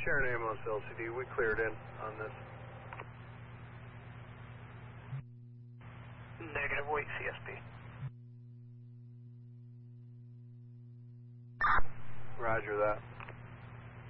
Sharon Amos LTD, we cleared in on this. Negative, wait CSP. Roger that.